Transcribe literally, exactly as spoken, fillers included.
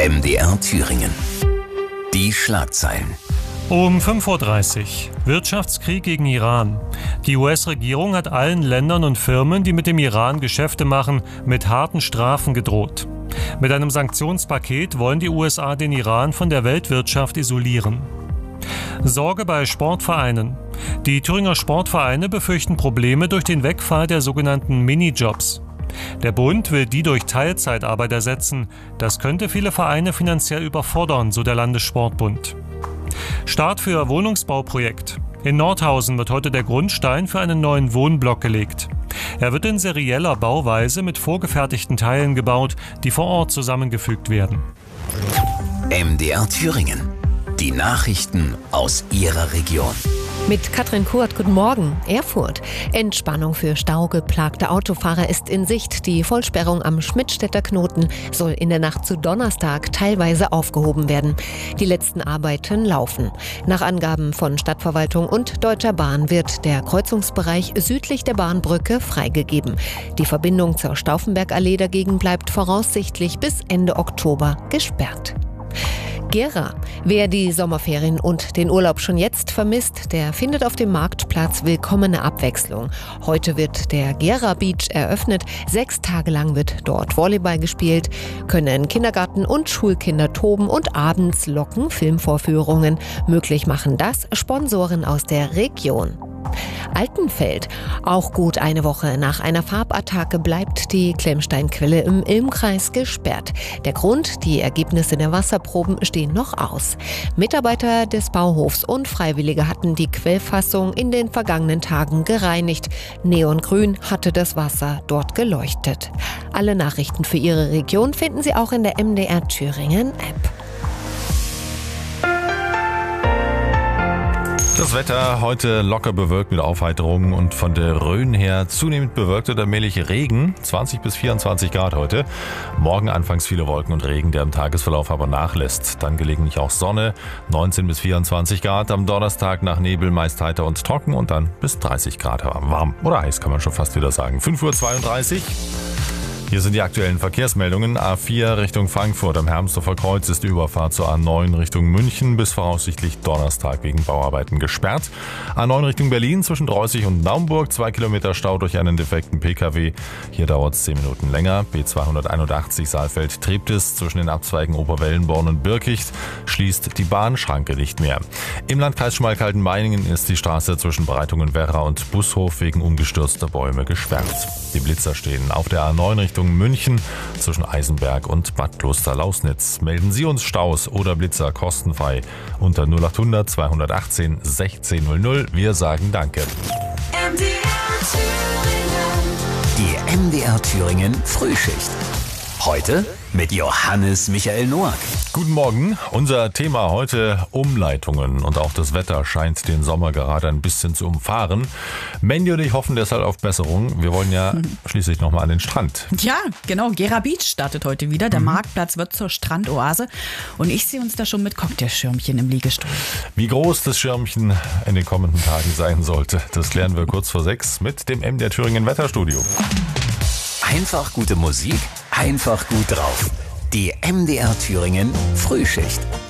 M D R Thüringen. Die Schlagzeilen. Um fünf Uhr dreißig. Wirtschaftskrieg gegen Iran. Die U S-Regierung hat allen Ländern und Firmen, die mit dem Iran Geschäfte machen, mit harten Strafen gedroht. Mit einem Sanktionspaket wollen die U S A den Iran von der Weltwirtschaft isolieren. Sorge bei Sportvereinen. Die Thüringer Sportvereine befürchten Probleme durch den Wegfall der sogenannten Minijobs. Der Bund will die durch Teilzeitarbeit ersetzen. Das könnte viele Vereine finanziell überfordern, so der Landessportbund. Start für Wohnungsbauprojekt. In Nordhausen wird heute der Grundstein für einen neuen Wohnblock gelegt. Er wird in serieller Bauweise mit vorgefertigten Teilen gebaut, die vor Ort zusammengefügt werden. M D R Thüringen. Die Nachrichten aus Ihrer Region. Mit Katrin Kurt, guten Morgen. Erfurt. Entspannung für staugeplagte Autofahrer ist in Sicht. Die Vollsperrung am Schmidtstädter Knoten soll in der Nacht zu Donnerstag teilweise aufgehoben werden. Die letzten Arbeiten laufen. Nach Angaben von Stadtverwaltung und Deutscher Bahn wird der Kreuzungsbereich südlich der Bahnbrücke freigegeben. Die Verbindung zur Stauffenbergallee dagegen bleibt voraussichtlich bis Ende Oktober gesperrt. Gera. Wer die Sommerferien und den Urlaub schon jetzt vermisst, der findet auf dem Marktplatz willkommene Abwechslung. Heute wird der Gera Beach eröffnet. Sechs Tage lang wird dort Volleyball gespielt, können Kindergarten- und Schulkinder toben und abends locken Filmvorführungen. Möglich machen das Sponsoren aus der Region. Altenfeld. Auch gut eine Woche nach einer Farbattacke bleibt die Klemmsteinquelle im Ilmkreis gesperrt. Der Grund, die Ergebnisse der Wasserproben stehen noch aus. Mitarbeiter des Bauhofs und Freiwillige hatten die Quellfassung in den vergangenen Tagen gereinigt. Neongrün hatte das Wasser dort geleuchtet. Alle Nachrichten für Ihre Region finden Sie auch in der M D R Thüringen App. Das Wetter heute locker bewölkt mit Aufheiterungen und von der Rhön her zunehmend bewölkt oder allmählich Regen. zwanzig bis vierundzwanzig Grad heute. Morgen anfangs viele Wolken und Regen, der im Tagesverlauf aber nachlässt. Dann gelegentlich auch Sonne, neunzehn bis vierundzwanzig Grad. Am Donnerstag nach Nebel meist heiter und trocken und dann bis dreißig Grad warm. Oder heiß kann man schon fast wieder sagen. fünf Uhr zweiunddreißig. Hier sind die aktuellen Verkehrsmeldungen. A vier Richtung Frankfurt am Hermsdorfer Kreuz ist die Überfahrt zur A neun Richtung München bis voraussichtlich Donnerstag wegen Bauarbeiten gesperrt. A neun Richtung Berlin zwischen Dreußig und Naumburg, zwei Kilometer Stau durch einen defekten P K W. Hier dauert es zehn Minuten länger. B zweihunderteinundachtzig Saalfeld-Treptis zwischen den Abzweigen Oberwellenborn und Birkicht schließt die Bahnschranke nicht mehr. Im Landkreis Schmalkalden-Meiningen ist die Straße zwischen Breitungen-Werra und Bushof wegen umgestürzter Bäume gesperrt. Die Blitzer stehen auf der A neun Richtung München zwischen Eisenberg und Bad Kloster-Lausnitz. Melden Sie uns Staus oder Blitzer kostenfrei unter null achthundert zweihundertachtzehn sechzehn null null. Wir sagen Danke. M D R Thüringen. Die M D R Thüringen Frühschicht. Heute mit Johannes Michael Noack. Guten Morgen. Unser Thema heute Umleitungen und auch das Wetter scheint den Sommer gerade ein bisschen zu umfahren. Mandy und ich hoffen deshalb auf Besserung. Wir wollen ja mhm. schließlich nochmal an den Strand. Ja, genau. Gera Beach startet heute wieder. Der mhm. Marktplatz wird zur Strandoase und ich sehe uns da schon mit Cocktailschirmchen im Liegestuhl. Wie groß das Schirmchen in den kommenden Tagen sein sollte, das klären wir kurz vor sechs mit dem M D R Thüringen Wetterstudio. Einfach gute Musik, einfach gut drauf. Die M D R Thüringen Frühschicht.